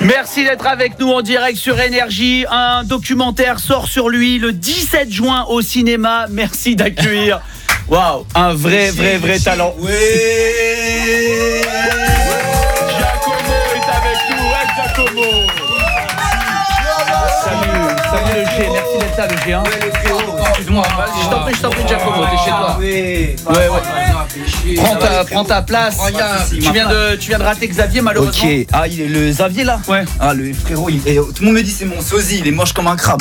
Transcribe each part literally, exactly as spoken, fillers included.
Merci d'être avec nous en direct sur Énergie. Un documentaire sort sur lui le dix-sept juin au cinéma. Merci d'accueillir. Waouh, un vrai, vrai, vrai talent. Oui. Giacomo est avec nous. Ouais, Giacomo. Salut, salut le G. Merci d'être là, le G. Hein. Excuse-moi, Je t'en prie, je t'en prie, Giacomo. T'es chez toi. Oui. Ouais, ouais. Prends ta, prends ta place. Tu viens de, tu viens de rater Xavier malheureusement. Ok. Ah, il est le Xavier là. Ouais. Ah, le frérot. Il, et, tout le monde me dit c'est mon sosie. Il est moche comme un crabe.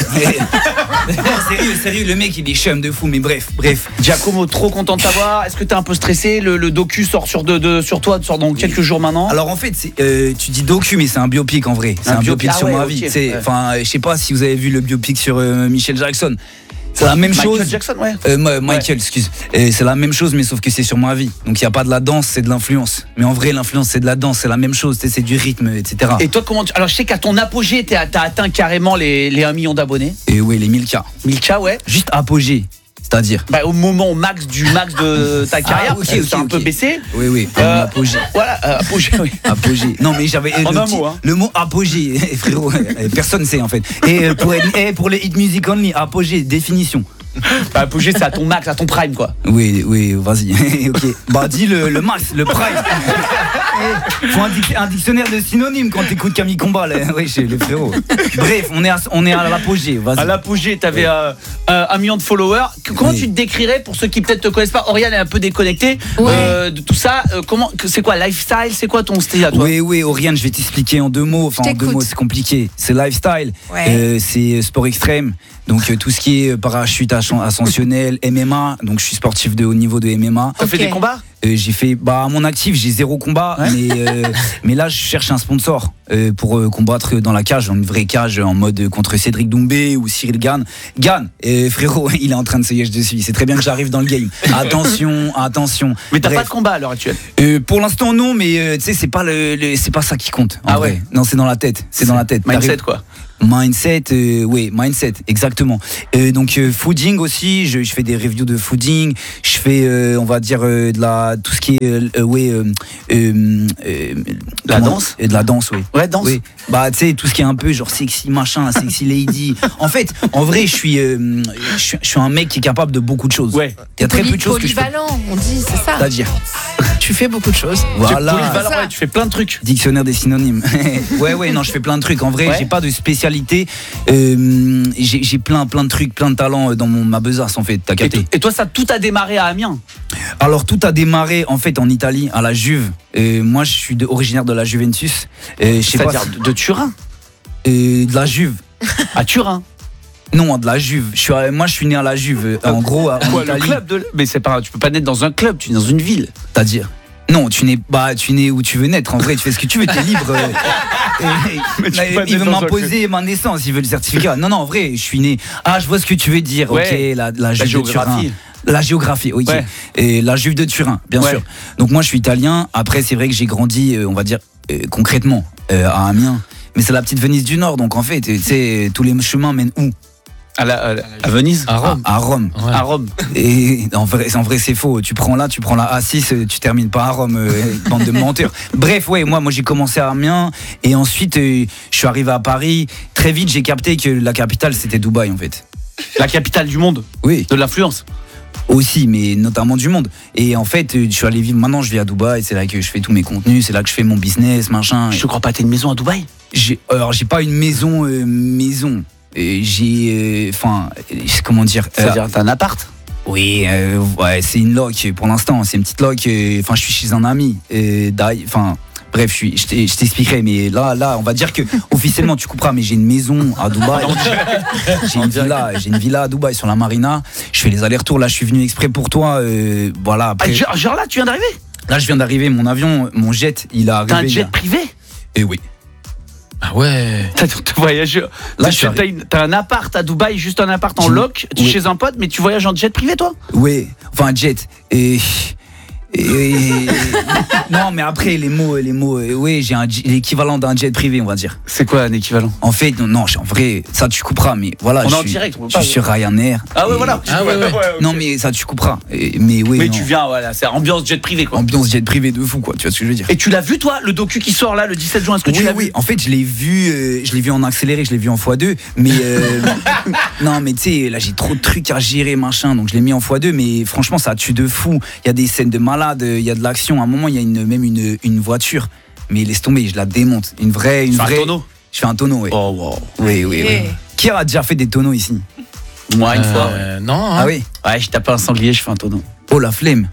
sérieux, sérieux. Le mec il est chum de fou. Mais bref, bref. Giacomo, trop content de t'avoir. Est-ce que t'es un peu stressé? Le, le docu sort sur de, de sur toi, sort dans oui. quelques jours maintenant. Alors en fait, c'est, euh, tu dis docu, mais c'est un biopic en vrai. C'est un, un biopic, biopic sur ah ouais, ma okay. vie. Enfin, okay. ouais. je sais pas si vous avez vu le biopic sur euh, Michael Jackson. C'est la même Michael chose. Michael Jackson, ouais. Euh, Michael, ouais. excuse. Et c'est la même chose, mais sauf que c'est sur ma vie. Donc il y a pas de la danse, c'est de l'influence. Mais en vrai, l'influence c'est de la danse, c'est la même chose. C'est du rythme, et cetera. Et toi, comment tu... Alors je sais qu'à ton apogée, t'as atteint carrément les, les un million d'abonnés. Et oui, les mille K. mille K, ouais. Juste apogée. C'est-à-dire bah, au moment au max du max de ta carrière, ah, okay, okay, c'est un okay. peu baissé. Oui, oui. Euh, apogée. Voilà, euh, apogée. Oui. Apogée. Non, mais j'avais en le, un petit, mot, hein. le mot apogée, personne personne sait en fait. Et pour, et pour les hit music only, apogée, définition. Bah, apogée, c'est à ton max, à ton prime, quoi. Oui, oui, vas-y. Ok. Bah, dis le, le max, le prime. Faut un, dic- un dictionnaire de synonymes quand t'écoutes Camille Combal. Oui, chez les frérots. Bref, on est à, on est à l'apogée. Vas-y. À l'apogée, t'avais euh, euh, un million de followers. Comment oui. tu te décrirais pour ceux qui peut-être te connaissent pas? Oriane est un peu déconnectée ouais. euh, de tout ça. Euh, comment, c'est quoi lifestyle? C'est quoi ton style à toi? Oui, oui, Oriane, je vais t'expliquer en deux mots. Enfin, en deux mots, c'est compliqué. C'est lifestyle. Ouais. Euh, c'est sport extrême. Donc euh, tout ce qui est parachute ascensionnel, M M A. Donc je suis sportif de haut niveau de M M A. T'as okay. fait des combats? Euh, j'ai fait, bah à mon actif, j'ai zéro combat, ouais. mais, euh, mais là je cherche un sponsor euh, pour euh, combattre dans la cage, dans une vraie cage, en mode contre Cédric Doumbé ou Cyril Gann. Gann, euh, frérot, il est en train de se yesh dessus. C'est très bien que j'arrive dans le game. Attention, attention. Mais t'as Bref. pas de combat à l'heure actuelle? euh, Pour l'instant non, mais euh, tu sais c'est pas le, le, c'est pas ça qui compte. En ah vrai. ouais. Non, c'est dans la tête. C'est, c'est dans la tête. Mindset quoi. Mindset, euh, oui, mindset, exactement. Euh, donc euh, fooding aussi, je, je fais des reviews de fooding, je fais, euh, on va dire, euh, de la, tout ce qui est, euh, ouais, euh, euh, euh, la danse, et de la danse, oui. Ouais, danse. Oui. Bah, tu sais, tout ce qui est un peu genre sexy machin, sexy lady. En fait, en vrai, je suis, euh, je suis, je suis un mec qui est capable de beaucoup de choses. Ouais. Il y a très Poly- peu de choses que je fais. Polyvalent, on dit, c'est ça. C'est-à-dire. Tu fais beaucoup de choses. Voilà. Tu, polyvalent, ouais, tu fais plein de trucs. Dictionnaire des synonymes. ouais, ouais, non, je fais plein de trucs. En vrai, ouais. j'ai pas de spécialité. Euh, j'ai, j'ai plein, plein de trucs, plein de talents dans mon, ma besace, en fait. T'as capté. Et, t- et toi, ça tout a démarré à Amiens? Alors, tout a démarré, en fait, en Italie, à la Juve. Euh, moi, je suis de, originaire de la Juventus. Euh, je sais C'est-à-dire pas, de, de Turin? euh, De la Juve. À Turin? Non, de la Juve. Je suis, moi, je suis né à la Juve. En gros, en Quoi, Italie. Le club de... Mais c'est pas, tu peux pas naître dans un club, tu es dans une ville. C'est-à-dire? Non, tu n'es bah, tu n'es où tu veux naître. En vrai, tu fais ce que tu veux, t'es libre. Et, et, là, il veut m'imposer ma naissance, il veut le certificat. Non, non, en vrai, je suis né. Ah, je vois ce que tu veux dire. Ouais. Ok, la, la, la géographie. La géographie, ok. Ouais. Et la Juve de Turin, bien ouais. sûr. Donc moi, je suis italien. Après, c'est vrai que j'ai grandi, euh, on va dire euh, concrètement, euh, à Amiens. Mais c'est la petite Venise du Nord, donc en fait, tu sais, tous les chemins mènent où? À, la, à, à Venise, à Rome, à, à Rome, ouais. à Rome. Et en vrai, en vrai, c'est faux. Tu prends là, tu prends la A six, tu termines pas à Rome, euh, bande de menteurs. Bref, ouais, moi, moi, j'ai commencé à Amiens et ensuite, euh, je suis arrivé à Paris. Très vite, j'ai capté que la capitale, c'était Dubaï, en fait. La capitale du monde. Oui. De l'influence. Aussi, mais notamment du monde. Et en fait, je suis allé vivre. Maintenant, je vis à Dubaï. C'est là que je fais tous mes contenus. C'est là que je fais mon business, machin. Je te crois pas, t'as une maison à Dubaï? J'ai, alors, j'ai pas une maison, euh, maison. Euh, j'ai, enfin, euh, comment dire? C'est-à-dire, euh, t'as un appart? Oui, euh, ouais, c'est une loc pour l'instant. C'est une petite loc. Enfin, euh, je suis chez un ami. Enfin, bref, je, suis, je, je t'expliquerai. Mais là, là, on va dire que officiellement, tu couperas. Mais j'ai une maison à Dubaï. j'ai une villa, j'ai une villa à Dubaï sur la marina. Je fais les allers-retours. Là, je suis venu exprès pour toi. Euh, voilà. Après, ah, genre, genre là, tu viens d'arriver? Là, je viens d'arriver. Mon avion, mon jet, il a arrivé. T'as un jet là. privé? Eh oui. Ah ouais. T'as, t'as voyagé. Là, tu, t'as, une, t'as un appart à Dubaï, juste un appart en loc, oui. chez un pote, mais tu voyages en jet privé, toi? Oui, enfin un jet. Et, Et... non, mais après, les mots, les mots, euh, oui, j'ai un, l'équivalent d'un jet privé, on va dire. C'est quoi un équivalent? En fait, non, non, en vrai, ça tu couperas, mais voilà. On je est en suis, direct, on peut je suis pas, sur Ryanair. Ah ouais, et- voilà. Ah ouais, ouais. Non, mais ça tu couperas. Et- mais oui, Mais non. tu viens, voilà, c'est ambiance jet privé, quoi. Ambiance jet privé de fou, quoi. Tu vois ce que je veux dire? Et tu l'as vu, toi, le docu qui sort là, le dix-sept juin? Est-ce que tu Oui, l'as oui. vu? En fait, je l'ai vu, euh, je l'ai vu en accéléré, je l'ai vu en fois deux. Mais euh, non, mais tu sais, là, j'ai trop de trucs à gérer, machin. Donc, je l'ai mis en fois deux. Mais franchement, ça tue de fou. Il y a des scènes de malade, il y a de l'action. À un moment, il y a une, même une, une voiture. Mais laisse tomber, je la démonte. Une vraie, une Tu fais un vraie. tonneau? Je fais un tonneau, oui. Oh, wow. Oui, oui, oui. Eh. Qui a déjà fait des tonneaux ici? Moi, une fois. Ouais. Euh, non. Hein. Ah oui. Ouais, je tape un sanglier, je fais un tonneau. Oh la flemme.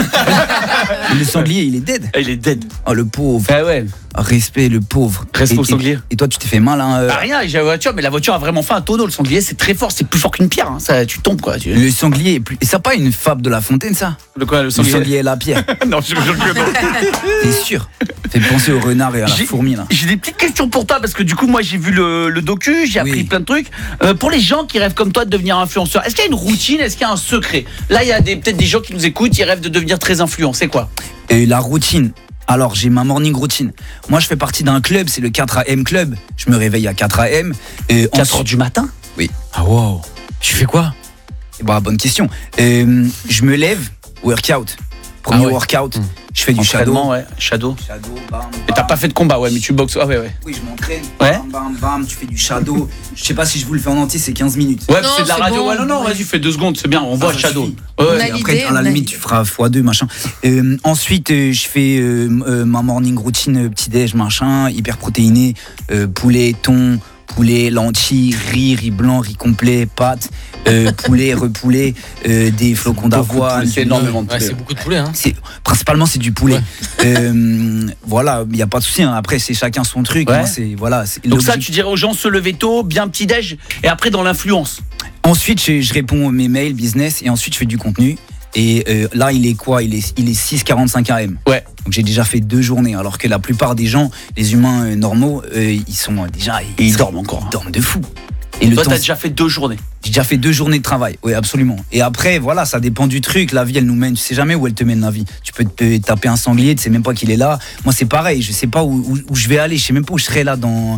Le sanglier, il est dead. Ah, il est dead. Oh le pauvre. Ah ouais. Respect, le pauvre. Respect Et- au et- sanglier. Et toi, tu t'es fait mal, hein euh, Ah, rien, j'ai la voiture, mais la voiture a vraiment fait un tonneau. Le sanglier, c'est très fort, c'est plus fort qu'une pierre. Hein. Ça, tu tombes, quoi. Tu... Le sanglier est plus. Et ça pas une fable de La Fontaine, ça? Le quoi, le Le sanglier? sanglier et la pierre. Non, je jure que non. T'es sûr? Fait penser au renard et à la J'ai- fourmi, là. J'ai des petites questions pour toi parce que du coup moi j'ai vu le, le docu, j'ai appris Oui. plein de trucs. Euh, pour les gens qui rêvent comme toi de devenir influenceur, est-ce qu'il y a une routine, est-ce qu'il y a un secret? Là il y a des, peut-être des gens qui nous écoutent, ils rêvent de devenir très influents, c'est quoi? Et la routine. Alors, j'ai ma morning routine. Moi, je fais partie d'un club, c'est le quatre A M Club. Je me réveille à quatre A M. Et quatre heures ensuite- du matin? Ah wow. Tu fais quoi? Bah, bonne question. Euh, je me lève, workout. Premier Ah ouais. workout. Mmh. Je fais du Entraînement, shadow. ouais, shadow. Shadow, bam, Et t'as bam. pas fait de combat, ouais, mais tu boxes. Ah ouais, ouais. Oui, je m'entraîne. Ouais. Bam, bam, bam. Tu fais du shadow. Je sais pas si je vous le fais en entier, c'est quinze minutes. Ouais, Non, c'est de la c'est radio. bon. Ouais, non, non, Ouais. vas-y, fais deux secondes, c'est bien, on Ça, voit ça shadow. suffit. Ouais, On ouais. a Et après, l'idée, à la on a limite, l'idée. tu feras fois deux, machin. Euh, ensuite, euh, je fais euh, euh, ma morning routine, euh, petit-déj, machin, hyper protéiné, euh, poulet, thon, poulet, lentilles, riz, riz blanc, riz complet, pâtes, euh, poulet, repoulet, euh, des flocons Beaucoup de d'avoine. poulet, c'est énormément de Ouais, poulet. c'est beaucoup de poulet. Hein. C'est, principalement, c'est du poulet. Euh, voilà, il n'y a pas de souci. Hein. Après, c'est chacun son truc. Ouais. Moi, c'est, voilà, c'est Donc ça, l'objectif. tu dirais aux gens se lever tôt, bien petit déj, et après dans l'influence. Ensuite, je, je réponds à mes mails business et ensuite, je fais du contenu. Et euh, là, il est quoi? Il est, il est six quarante-cinq A M. Ouais. Donc j'ai déjà fait deux journées, alors que la plupart des gens, les humains euh, normaux, euh, ils sont euh, déjà... Et ils sont- dorment encore. Ils dorment de fou. Et le Toi, temps, t'as déjà fait deux journées. j'ai déjà fait deux journées de travail, oui absolument. Et après, voilà, ça dépend du truc. La vie, elle nous mène, tu sais jamais où elle te mène la vie. Tu peux te taper un sanglier, tu sais même pas qu'il est là. Moi, c'est pareil, je sais pas où, où, où je vais aller, je sais même pas où je serai là dans,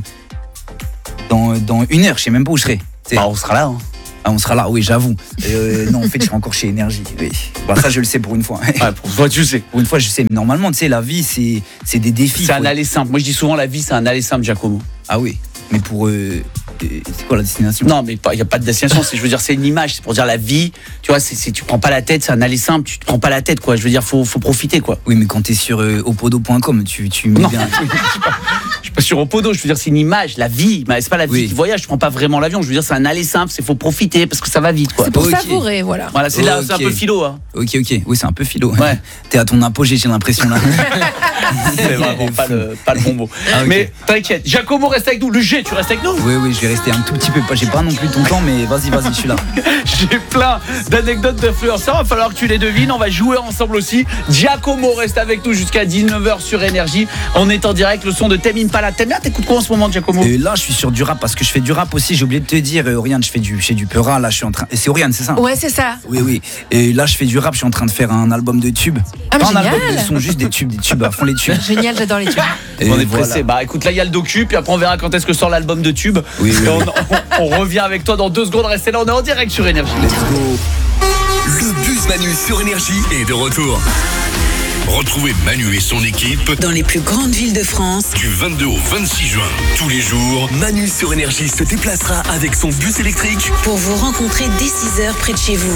dans, dans une heure, je sais même pas où je serai. Tu sais. Bah, on sera là. Hein. Ah, on sera là, oui, j'avoue. Euh, non, en fait, je serai encore chez Énergie. Oui. Bah, ça, je le sais pour une fois. Ouais, pour toi, tu sais. Pour une fois, je sais. Mais normalement, tu sais, la vie, c'est, c'est des défis. C'est un quoi. aller simple. Moi, je dis souvent la vie, c'est un aller simple, Giacomo. Ah oui. Mais pour. euh, euh, c'est quoi la destination? Non, mais il n'y a pas de destination. C'est, je veux dire, c'est une image. C'est pour dire la vie. Tu vois, c'est, c'est, tu prends pas la tête. C'est un aller simple. Tu te prends pas la tête, quoi. Je veux dire, faut, faut profiter, quoi. Oui, mais quand t'es sur euh, opodo point com, tu, tu mets Non. bien. Je suis pas sur Opodo. Je veux dire, c'est une image. La vie. Mais c'est pas la vie Oui. qui voyage. Je prends pas vraiment l'avion. Je veux dire, c'est un aller simple. C'est faut profiter parce que ça va vite, quoi. C'est pour Ok. savourer, voilà. Voilà, c'est là, c'est un Ok. peu philo, hein. Ok, ok. Oui, c'est un peu philo. Ouais. T'es à ton apogée, j'ai l'impression là. C'est vraiment pas le, pas le bon mot. Ah, ok. Mais t'inquiète. Giacomo reste avec nous. Le G, tu restes avec nous. Oui, oui, je vais rester un tout petit peu. Pas- J'ai pas non plus ton temps, mais vas-y, vas-y, je suis là. J'ai plein d'anecdotes d'influenceurs, il va falloir que tu les devines, on va jouer ensemble aussi. Giacomo reste avec nous jusqu'à dix-neuf heures sur Énergie. On est en direct, le son de Tame Impala. T'aimes bien, t'écoutes quoi en ce moment, Giacomo? Euh, là, je suis sur du rap parce que je fais du rap aussi. J'ai oublié de te dire, euh, Oriane, je fais du, je fais du Peura. Là, je suis en train. C'est Oriane, c'est ça? Ouais, c'est ça. Oui, oui. Et là, je fais du rap. Je suis en train de faire un album de tubes. Ah, mais Pas un génial. album de son, juste des tubes, des tubes à fond les tubes. Génial, j'adore les tubes. Et On est voilà. pressé. Bah écoute, là il y a le docu, puis après on verra quand est-ce que sort l'album de Tube. Oui, oui, Et on, oui. on- on revient avec toi dans deux secondes. Restez là, on est en direct sur Énergie. Let's go. Le Buzz Manu sur Énergie est de retour. Retrouvez Manu et son équipe Dans les plus grandes villes de France, du vingt-deux au vingt-six juin. Tous les jours, Manu sur Énergie se déplacera avec son bus électrique. pour vous rencontrer dès six heures près de chez vous.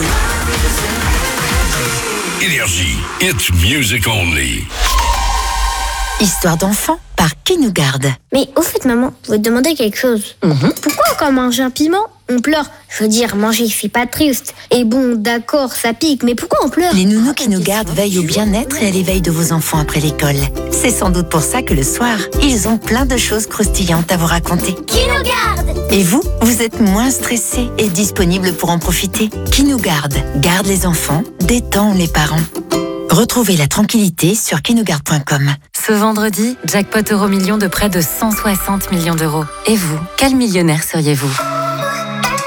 Énergie, it's music only. Histoire d'enfant par Kinougarde. Mais au fait, maman, je veux te demander quelque chose. Pourquoi quand on mange un piment, on pleure? Je veux dire, manger, je suis pas triste. Et bon, d'accord, ça pique, mais pourquoi on pleure? Les nounous Kinougarde veillent au bien-être et à l'éveil de vos enfants après l'école. C'est sans doute pour ça que le soir, ils ont plein de choses croustillantes à vous raconter. Kinougarde! Et vous, vous êtes moins stressé et disponible pour en profiter. Kinougarde garde les enfants, détend les parents. Retrouvez la tranquillité sur kinougarde point com. Ce vendredi, jackpot euro million de près de cent soixante millions d'euros. Et vous, quel millionnaire seriez-vous ?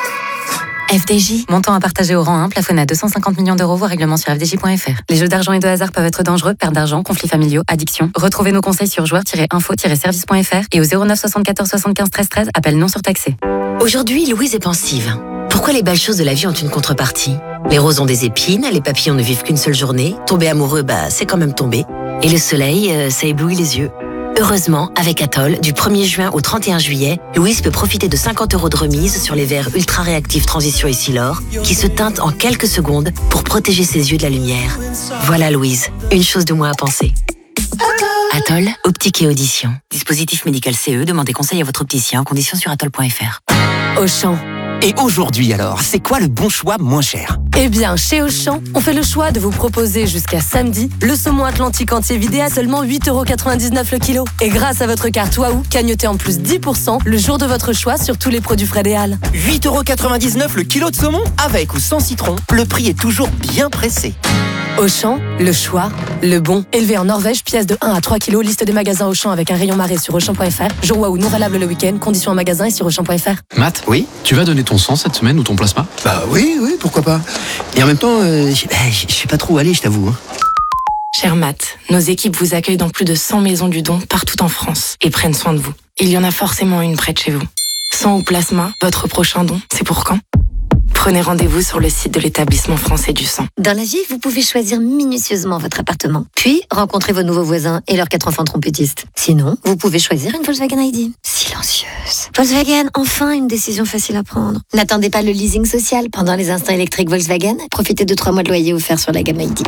F D J. Montant à partager au rang un, plafonné à deux cent cinquante millions d'euros, voire règlement sur f d j point f r. Les jeux d'argent et de hasard peuvent être dangereux, perte d'argent, conflits familiaux, addiction. Retrouvez nos conseils sur joueurs tiret info tiret service point f r et au zéro neuf soixante-quatorze soixante-quinze treize treize, appel non surtaxé. Aujourd'hui, Louise est pensive. Pourquoi les belles choses de la vie ont une contrepartie? Les roses ont des épines, les papillons ne vivent qu'une seule journée. Tomber amoureux, bah c'est quand même tomber. Et le soleil, euh, ça éblouit les yeux. Heureusement, avec Atoll, du premier juin au trente et un juillet, Louise peut profiter de cinquante euros de remise sur les verres ultra réactifs Transition et Silor, qui se teintent en quelques secondes pour protéger ses yeux de la lumière. Voilà Louise, une chose de moins à penser. Atoll, optique et audition. Dispositif médical C E, demandez conseil à votre opticien, conditions sur atoll point f r. Auchan. Et aujourd'hui alors, c'est quoi le bon choix moins cher? Eh bien, chez Auchan, on fait le choix de vous proposer jusqu'à samedi le saumon atlantique entier vidé à seulement huit euros quatre-vingt-dix-neuf le kilo. Et grâce à votre carte Waouh, cagnotez en plus dix pour cent le jour de votre choix sur tous les produits Fred et Al. huit euros quatre-vingt-dix-neuf le kilo de saumon? Avec ou sans citron, le prix est toujours bien pressé. Auchan, le choix, le bon. Élevé en Norvège, pièce de un à trois kilos, liste des magasins Auchan avec un rayon marée sur Auchan point f r. Jour Waouh non valable le week-end, conditions en magasin et sur Auchan point f r. Matt, Oui. tu vas donner ton sang cette semaine ou ton plasma? Bah oui, oui, pourquoi pas. Et en même temps, euh, je bah, je sais pas trop où aller, je t'avoue. hein. Cher Matt, nos équipes vous accueillent dans plus de cent maisons du don partout en France et prennent soin de vous. Il y en a forcément une près de chez vous. Sang ou plasma, votre prochain don, c'est pour quand? Prenez rendez-vous sur le site de l'établissement français du sang. Dans la vie, vous pouvez choisir minutieusement votre appartement, puis rencontrer vos nouveaux voisins et leurs quatre enfants trompettistes. Sinon, vous pouvez choisir une Volkswagen I D. Silencieuse. Volkswagen, enfin une décision facile à prendre. N'attendez pas le leasing social. Pendant les instants électriques Volkswagen, profitez de trois mois de loyer offerts sur la gamme I D.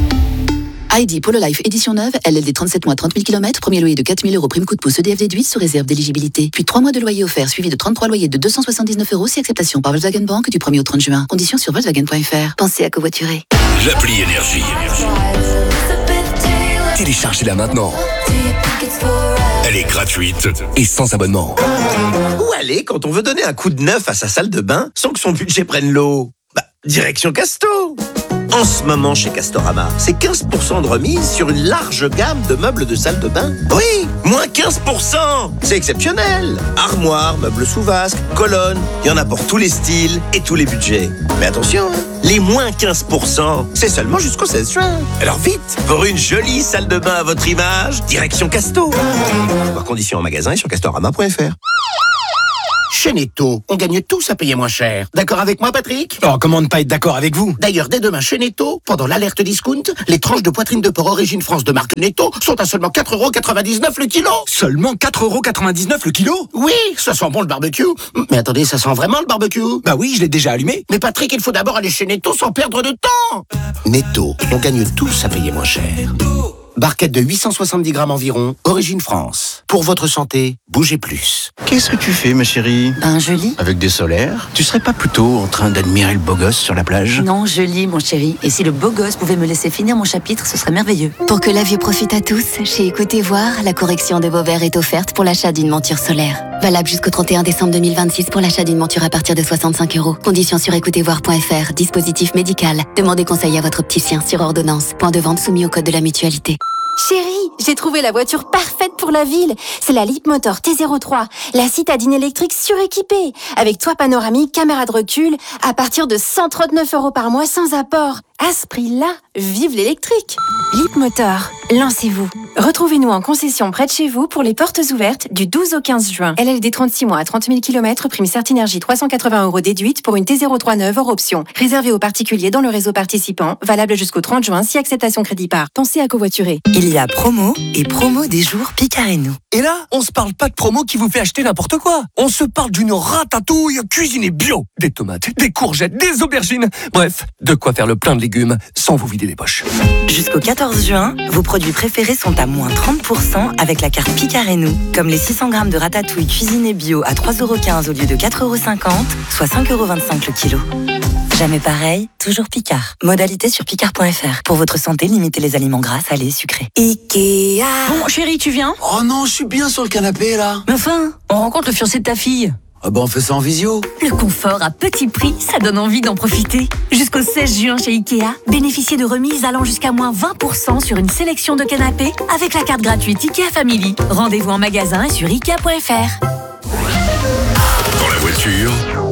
I D Polo Life édition neuve, L L D trente-sept mois, trente mille kilomètres, premier loyer de quatre mille euros, prime coup de pouce E D F déduite sous réserve d'éligibilité. Puis trois mois de loyer offert suivi de trente-trois loyers de deux cent soixante-dix-neuf euros si acceptation par Volkswagen Bank du premier au trente juin. Conditions sur Volkswagen point f r. Pensez à covoiturer. L'appli Énergie. Téléchargez-la maintenant. Elle est gratuite et sans abonnement. Où aller quand on veut donner un coup de neuf à sa salle de bain sans que son budget prenne l'eau? Bah, direction Casto. En ce moment, chez Castorama, c'est quinze pour cent de remise sur une large gamme de meubles de salle de bain. Oui, moins quinze pour cent. C'est exceptionnel. Armoires, meubles sous vasque, colonnes, il y en a pour tous les styles et tous les budgets. Mais attention, les moins quinze pour cent, c'est seulement jusqu'au seize juin. Alors vite, pour une jolie salle de bain à votre image, direction Casto. Voir conditions en magasin et sur castorama point f r. Chez Netto, on gagne tous à payer moins cher. D'accord avec moi, Patrick? Oh, comment ne pas être d'accord avec vous? D'ailleurs, dès demain chez Netto, pendant l'alerte discount, les tranches de poitrine de porc Origine France de marque Netto sont à seulement quatre euros quatre-vingt-dix-neuf le kilo. Seulement quatre euros quatre-vingt-dix-neuf le kilo? Oui, ça sent bon le barbecue. Mais attendez, ça sent vraiment le barbecue? Bah oui, je l'ai déjà allumé. Mais Patrick, il faut d'abord aller chez Netto sans perdre de temps. Netto, on gagne tous à payer moins cher. Barquette de huit cent soixante-dix grammes environ, Origine France. Pour votre santé, bougez plus. Qu'est-ce que tu fais, ma chérie? Ben, je lis. Avec des solaires? Tu serais pas plutôt en train d'admirer le beau gosse sur la plage? Non, je lis, mon chéri. Et si le beau gosse pouvait me laisser finir mon chapitre, ce serait merveilleux. Pour que la vue profite à tous, chez Écoutez Voir, la correction de vos verres est offerte pour l'achat d'une monture solaire. Valable jusqu'au trente et un décembre deux mille vingt-six pour l'achat d'une monture à partir de soixante-cinq euros. Conditions sur écoutez voir point f r. Dispositif médical. Demandez conseil à votre opticien sur ordonnance. Point de vente soumis au code de la mutualité. Chérie, j'ai trouvé la voiture parfaite pour la ville. C'est la Leapmotor T zéro trois, la citadine électrique suréquipée, avec toit panoramique, caméra de recul, à partir de cent trente-neuf euros par mois sans apport. À ce prix-là, vive l'électrique. Leapmotor, lancez-vous. Retrouvez-nous en concession près de chez vous pour les portes ouvertes du douze au quinze juin. L L D trente-six mois à trente mille kilomètres, prime Certinergie trois cent quatre-vingts euros déduite pour une T zéro trois neuve hors option. Réservé aux particuliers dans le réseau participant, valable jusqu'au trente juin si acceptation crédit par. Pensez à covoiturer. Il y a promo et promo des jours Picard et nous. Et là, on se parle pas de promo qui vous fait acheter n'importe quoi. On se parle d'une ratatouille cuisinée bio. Des tomates, des courgettes, des aubergines. Bref, de quoi faire le plein de légumes sans vous vider les poches. Jusqu'au quatorze juin, vos produits préférés sont à moins trente pour cent avec la carte Picard et nous. Comme les six cents grammes de ratatouille cuisinée bio à trois euros quinze au lieu de quatre euros cinquante, soit cinq euros vingt-cinq le kilo. Jamais pareil, toujours Picard. Modalité sur picard point f r. Pour votre santé, limitez les aliments gras, salés, sucrés. Ikea. Bon, chérie, tu viens? Oh non, je suis bien sur le canapé, là. Mais enfin, on rencontre le fiancé de ta fille. Ah bah on fait ça en visio. Le confort à petit prix, ça donne envie d'en profiter. Jusqu'au seize juin chez Ikea, bénéficiez de remises allant jusqu'à moins vingt pour cent sur une sélection de canapés avec la carte gratuite Ikea Family. Rendez-vous en magasin et sur ikea point f r. Dans la voiture,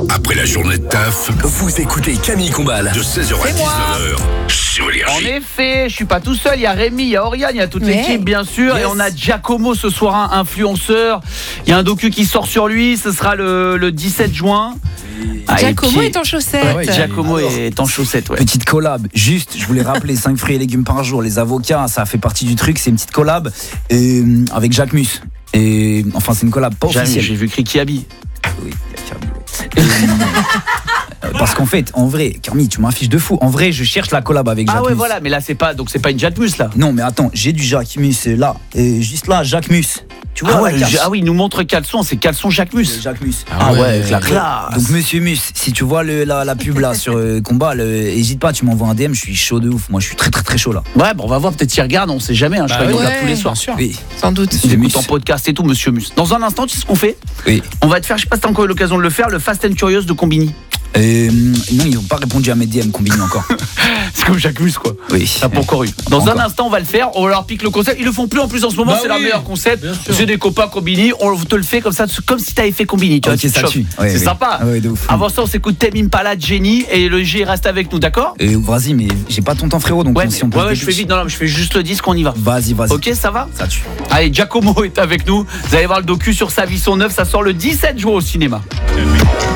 Après la journée de taf, vous écoutez Camille Combal de seize heures à dix-neuf heures sur En Énergie. effet, je suis pas tout seul, il y a Rémi, il y a Oriane, il y a toute Ouais. l'équipe bien sûr, Yes. et on a Giacomo ce soir, un influenceur. Il y a un docu qui sort sur lui, ce sera le, le dix-sept juin. Ah, et Giacomo puis- est en chaussettes. Ouais, ouais, Giacomo est en chaussettes, ouais. Petite collab, juste, je voulais rappeler cinq fruits et légumes par jour, les avocats, ça fait partie du truc, c'est une petite collab euh, avec Jacques Mus. Et enfin, c'est une collab pas Jamais, officielle. j'ai vu Kriki Abi. Oui, il y a Kirby, ouais. Et, euh, parce qu'en fait, en vrai, Carmi, tu m'affiches de fou. En vrai, je cherche la collab avec Jacques Ah ouais, Mus. voilà, mais là c'est pas, donc c'est pas une Jacques Mus là. Non, mais attends, j'ai du Jacques Mus là, et juste là, Jacques Mus. Tu vois, Ah, ouais, la cache. ah oui, il nous montre Caleçon, c'est Caleçon Jacques Mus. Jacques Mus. Ah ouais, avec la classe. Donc Monsieur Mus, si tu vois le, la, la pub là sur euh, Combat, le, hésite pas, tu m'envoies un D M, je suis chaud de ouf. Moi, je suis très très très chaud là. Ouais, bon, on va voir, peut-être qu'il regarde, on sait jamais. Hein, je Bah crois qu'il ouais. regarde tous les soirs. Oui. Sans doute. Il écoute en podcast et tout, Monsieur Mus. Dans un instant, tu sais ce qu'on fait? Oui. On va te faire, je sais pas si t'as encore eu l'occasion de le faire, le Fast and Curious de Combini. Euh, non, ils n'ont pas répondu à mes D M Combini encore. C'est comme Jacques Mus quoi. Oui. T'as pas encore eu. Dans Encore. un instant, on va le faire. On leur pique le concept. Ils le font plus en plus en ce moment. Bah c'est oui, leur meilleur concept. bien sûr. C'est des copains Combini. On te le fait comme ça, comme si t'avais fait Combini. Tu vois, Ok, tu te ça chopes. tue. Ouais, c'est ouais. sympa. Ah ouais, de ouf. Avant ça, on s'écoute Tame Impala, Jenny et le G reste avec nous, d'accord? Euh, vas-y, mais j'ai pas ton temps, frérot. Donc Ouais, on- mais- si on peut ouais, se ouais, je fais déboucher. vite. Non, non, je fais juste le disque, on y va. Vas-y, vas-y. Ok, ça va? Ça tue. Allez, Giacomo est avec nous. Vous allez voir le docu sur sa vie, son œuvre. Ça sort le dix-sept juin au cinéma.